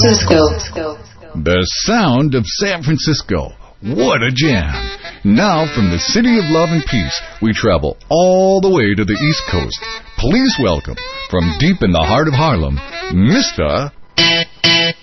Francisco. The sound of San Francisco. What a jam. Now, from the city of love and peace, we travel all the way to the East Coast. Please welcome, from deep in the heart of Harlem, Mr.